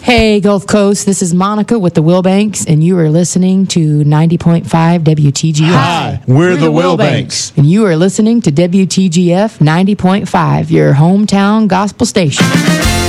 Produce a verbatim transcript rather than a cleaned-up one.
Hey, Gulf Coast, this is Monica with the Wilbanks, and you are listening to ninety point five W T G F. Hi, we're, we're the, the Wilbanks. And you are listening to W T G F ninety point five, your hometown gospel station.